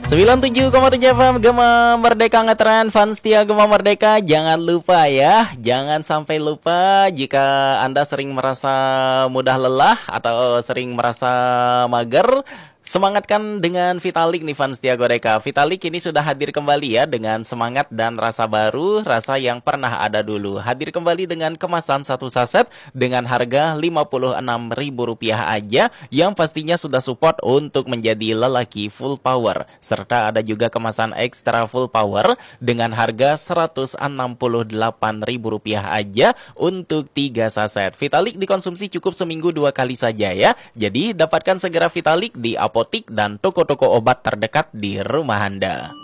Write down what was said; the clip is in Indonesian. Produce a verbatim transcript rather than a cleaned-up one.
sembilan puluh tujuh koma tujuh F M Gema Merdeka ngetren, fans setia Gema Merdeka. Jangan lupa ya, jangan sampai lupa jika Anda sering merasa mudah lelah atau sering merasa mager, semangatkan dengan Vitalik nih fans setia Godeka. Vitalik ini sudah hadir kembali ya dengan semangat dan rasa baru, rasa yang pernah ada dulu. Hadir kembali dengan kemasan satu saset dengan harga lima puluh enam ribu rupiah aja, yang pastinya sudah support untuk menjadi lelaki full power. Serta ada juga kemasan ekstra full power dengan harga seratus enam puluh delapan ribu rupiah aja untuk tiga saset. Vitalik dikonsumsi cukup seminggu dua kali saja ya. Jadi dapatkan segera Vitalik di apotik dan toko-toko obat terdekat di rumah Anda.